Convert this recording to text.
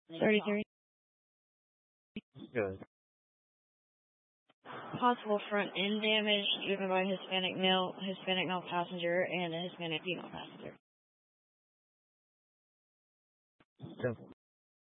33. Good. Possible front end damage driven by Hispanic male passenger, and a Hispanic female passenger. 10-4.